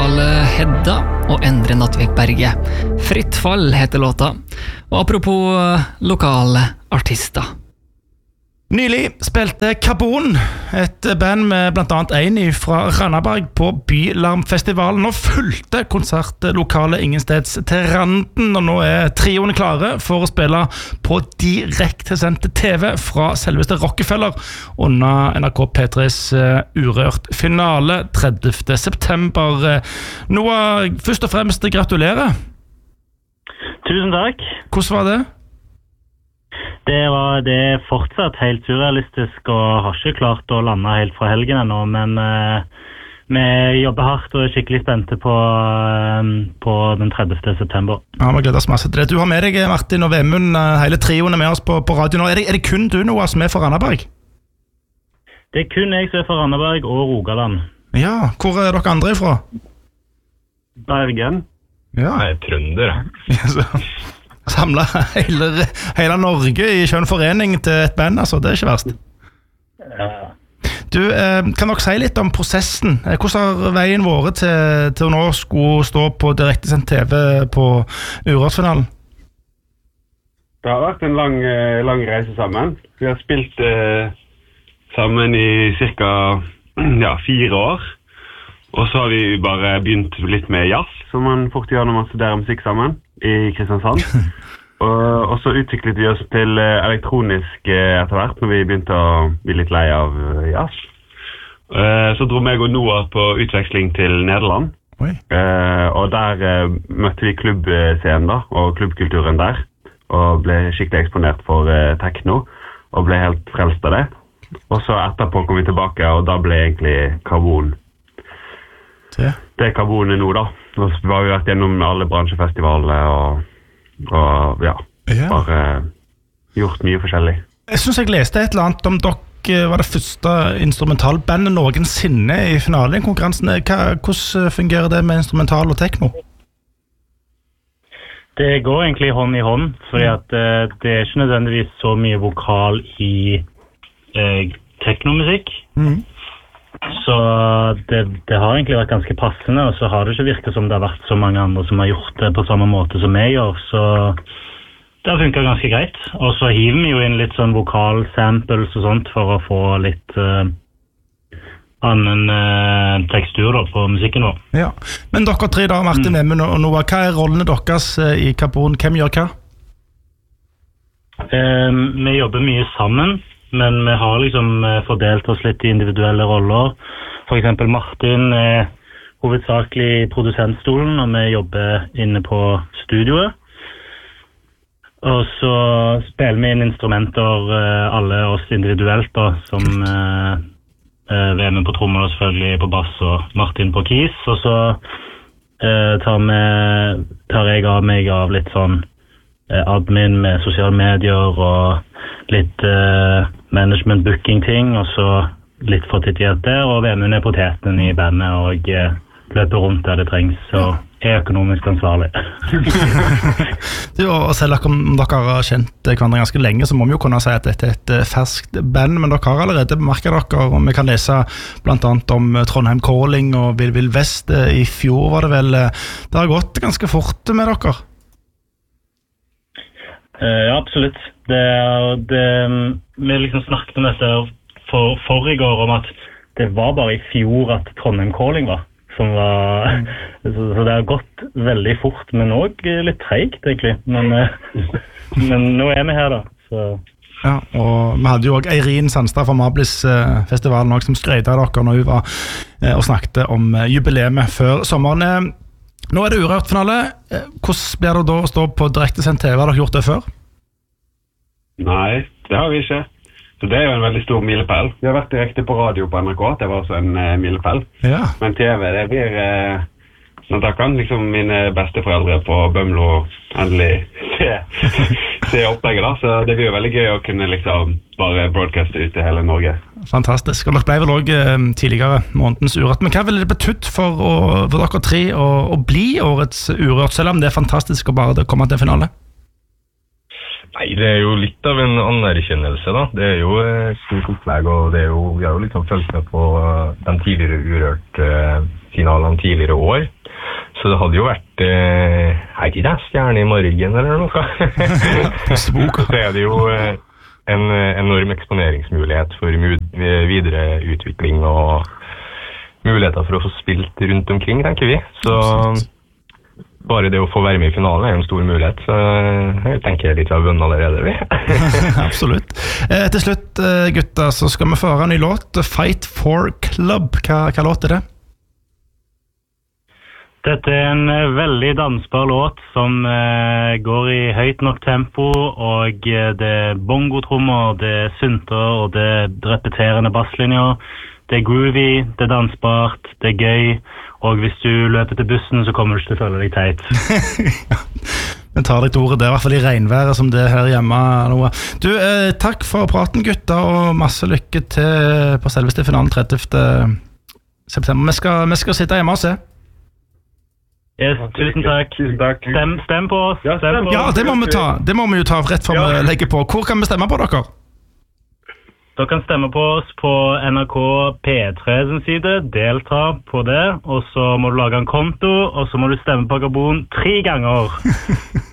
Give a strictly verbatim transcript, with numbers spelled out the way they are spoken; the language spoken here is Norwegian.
lokale Hedda og Endre Nattvik Berge. Fritt fall heter låta. Og apropos lokale artister. Nylig spilte Carbon, et band med blant annet en fra Randaberg på Bylarmfestivalen, og fulgte konsertlokale ingensteds til randen, og nå er trioene klare for å spille på direktesendt T V fra selveste Rockefeller under N R K P tres Urørt finale tredivte september. Noah, først og fremst gratulerer. Tusen takk. Hvordan var det? Det, var, det er fortsatt helt surrealistisk og har ikke klart å lande helt fra helgen ennå, men uh, vi jobber hardt og er skikkelig spente på, uh, på den tredivte september. Ja, vi gleder oss masse til det. Du har med deg Martin og Vemund, uh, hele trioen er med oss på, på radio nå. Er det, er det kun du Noah som er fra Randaberg? Det er kun jeg som er fra Randaberg og Rogaland. Ja, hvor er dere andre ifra? Bergen. Ja. Jeg er trønder. Ja, så... Samlet hele, hele Norge i skjønn forening til et band, altså. Det er ikke verst. Ja. Du, eh, kan dere si litt om prosessen? Hvordan har veien vært til, til å nå skulle stå på direktesendt T V på Urørt-finalen? Det har vært en lang, lang reise sammen. Vi har spilt eh, sammen i cirka ja, fire år. Og så har vi bare begynt litt med jazz, som man fort gjør når man studerer musikk sammen i Kristiansand. og, og så utviklet vi oss til elektronisk etter hvert, når vi begynte å bli litt lei av jazz. Så dro meg og Noah på utveksling til Nederland. Oi. Og der møtte vi klubbscenen da, og klubbkulturen der, og ble skikkelig eksponert for techno, og ble helt frelst av det. Og så etterpå kom vi tilbake, og da ble egentlig Carbon Det. det er Carbonet nå da. Nå har vi vært gjennom alle bransjefestivaler og, og ja, ja, bare gjort mye forskjellig. Jeg synes jeg leste et eller annet om dere var det første instrumentalbandet noensinne i finalen i konkurransen. Hva, hvordan fungerer det med instrumental og techno? Det går egentlig hånd i hånd, fordi at uh, det er ikke nødvendigvis så mye vokal i uh, technomusikk. Mhm. Så det, det har egentlig vært ganske passende, og så har det ikke virket som det har vært så mange andre som har gjort det på samme måte som jeg gjør, så det har funket ganske greit. Og så hiver vi jo inn litt sånn vokal samples og sånt for å få litt uh, annen uh, tekstur da, på musikken vår. Ja, men dere tre da, Martin, mm. Vemund og Noah, hva er rollene deres uh, i Carbon? Hvem gjør hva? Um, vi jobber mye sammen. Men vi har liksom fordelt oss litt i individuelle roller. For eksempel Martin er hovedsakelig i produsentstolen, og vi jobber inne på studioet. Og så spiller vi inn instrumenter, alle oss individuelt, da, som Vemund på trommer, og selvfølgelig på bass, og Martin på keys. Og så tar, vi, tar jeg av meg av litt sånn admin med sosiale medier og litt uh, management booking ting, og så litt fortittighet der, og Vemund er poteten i bandet og uh, løper rundt der det trengs, så er økonomisk ansvarlig. Du, og selv om dere har kjent hverandre ganske lenge, så må vi jo kunne si at dette er et ferskt band, men dere har allerede bemerket dere, og vi kan lese blant annet om Trondheim Calling og Vill Vill Vest. I fjor var det vel, det har gått ganske fort med dere. Uh, ja, absolutt. Det, det, vi liksom snakket om dette for, for i går, om at det var bare i fjor at Trondheim Calling var, som var mm. så, så det har gått veldig fort, men også litt tregt egentlig, men, uh, men nå er vi her da, så... Ja, og vi hadde jo også Eirin Sandstad fra Mablis-festivalen som skrøyte av dere når hun var uh, og snakket om uh, jubileet før sommeren. Nå er det Urørt-finale. Hvordan blir det da å stå på direktesendt T V? Har dere gjort det før? Nei, det har vi ikke. Så det er jo en veldig stor milepæl. Vi har vært direkte på radio på N R K, det var også en uh, milepæl. Ja. Men T V, det blir... Uh, sånn at da kan liksom mine besteforeldre på Bømlo endelig se, se opplegget da. Så det blir jo veldig gøy å kunne liksom bare broadcaste ut til hele Norge. Fantastisk. Og dere ble vel også uh, tidligere månedens Urørt. Men hva ville det betydd for, å, for dere tre å, å bli årets Urørt, selv om det er fantastisk å bare komme til finale? Nei, det er jo litt av en anerkjennelse da. Det er jo et stort opplegg, og det er jo, vi har jo litt sånn følt med på den tidligere Urørt-finalen tidligere år. Så det hadde jo vært eh, jeg vet ikke, stjerne i morgen eller noe. Så er det jo eh, en enorm eksponeringsmulighet for videre utvikling og muligheter for å få spilt rundt omkring, tenker vi. Så bare det å få være med i finalen er en stor mulighet, så jeg tenker litt av vunnet allerede, vi. Absolutt. Eh, til slutt, gutta, så skal vi få høre en ny låt, Fight for Club. Hva, hva låt er det? Dette er en veldig dansbar låt som eh, går i høyt nok tempo, og det er bongotrommer, det er synter, og det er repeterende basslinjer. Det er groovy, det er dansbart, det er gøy, og hvis du løper til bussen, så kommer du ikke til å føle deg teit. Men tar deg til ordet, det er i hvert fall i regnværet som det er her hjemme. Noah. Du, eh, takk for praten, gutta, og masse lykke til på selveste finalen trettiende september. Vi skal, vi skal sitte hjemme og se. Yes, tusen takk. Tusen takk. Stem, stem på oss. Ja, stem på Ja, det må vi ta. Det må vi jo ta rett før Ja. vi legger på. Hvor kan vi stemme på dere? Dere kan stemme på oss på N R K P tre sin side, delta på det, og så må du lage en konto, og så må du stemme på Gabon tre ganger.